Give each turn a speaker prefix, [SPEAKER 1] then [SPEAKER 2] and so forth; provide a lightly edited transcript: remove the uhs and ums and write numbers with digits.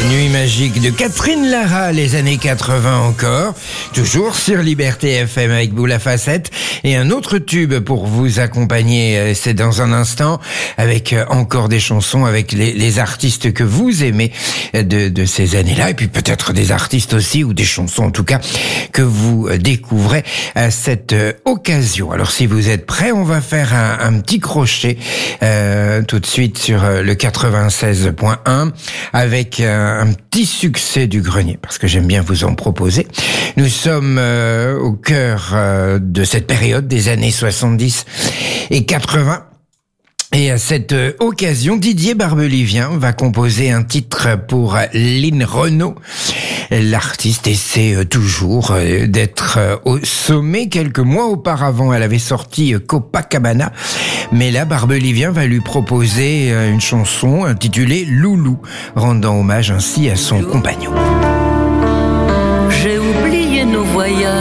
[SPEAKER 1] Nuit magique de Catherine Lara, les années 80 encore, toujours sur Liberté FM avec Boule Facette, et un autre tube pour vous accompagner, c'est dans un instant, avec encore des chansons avec les artistes que vous aimez de ces années-là, et puis peut-être des artistes aussi, ou des chansons en tout cas, que vous découvrez à cette occasion. Alors si vous êtes prêts, on va faire un petit crochet tout de suite sur le 96.1 avec un petit succès du grenier, parce que j'aime bien vous en proposer. Nous sommes au cœur de cette période des années 70 et 80. Et à cette occasion, Didier Barbelivien va composer un titre pour Lynn Renaud. L'artiste essaie toujours d'être au sommet. Quelques mois auparavant, elle avait sorti Copacabana. Mais là, Barbelivien va lui proposer une chanson intitulée Loulou, rendant hommage ainsi à son compagnon.
[SPEAKER 2] J'ai oublié nos voyages